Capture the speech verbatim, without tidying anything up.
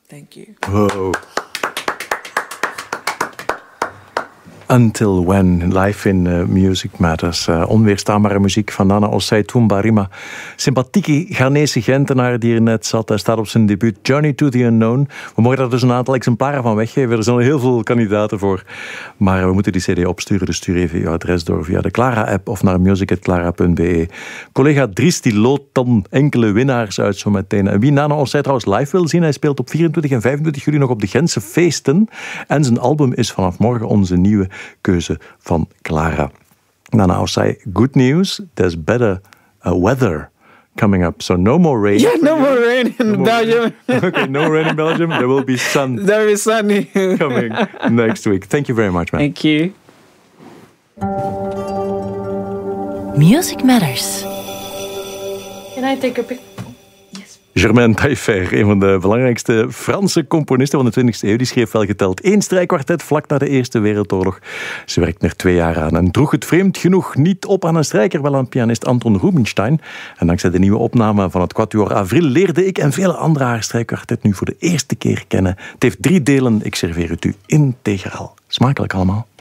Thank you. Wow. Until When, live in uh, Music Matters. Uh, onweerstaanbare muziek van Nana Osei Tumbarima. Sympathieke Ghanese Gentenaar die er net zat. Hij staat op zijn debuut Journey to the Unknown. We mogen daar dus een aantal exemplaren van weggeven. Er zijn al heel veel kandidaten voor. Maar we moeten die cd opsturen. Dus stuur even je adres door via de Clara-app of naar music at clara punt be. Collega Dries die loodt dan enkele winnaars uit zo meteen. En wie Nana Osei trouwens live wil zien, hij speelt op vierentwintig en vijfentwintig juli nog op de Gentse feesten. En zijn album is vanaf morgen onze nieuwe keuze van Clara. Nana Osei, good news. There's better uh, weather coming up. So no more rain. Yeah, no more rain in no Belgium. Okay, no rain in Belgium. There will be sun. There is sunny. coming next week. Thank you very much, man. Thank you. Music Matters. Can I take a pic? Germaine Taillefer, een van de belangrijkste Franse componisten van de twintigste eeuw, die schreef wel geteld één strijkkwartet vlak na de Eerste Wereldoorlog. Ze werkte er twee jaar aan en droeg het vreemd genoeg niet op aan een strijker, wel aan pianist Anton Rubinstein. En dankzij de nieuwe opname van het Quatuor Avril leerde ik en vele anderen haar strijkkwartet nu voor de eerste keer kennen. Het heeft drie delen, ik serveer het u integraal. Smakelijk allemaal.